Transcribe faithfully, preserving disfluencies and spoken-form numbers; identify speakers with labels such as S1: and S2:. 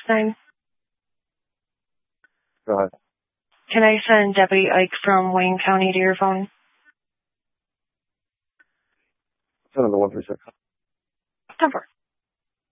S1: nine?
S2: Go ahead.
S1: Can I send Deputy Ike from Wayne County to your phone?
S2: Send him to one three six.
S1: ten four.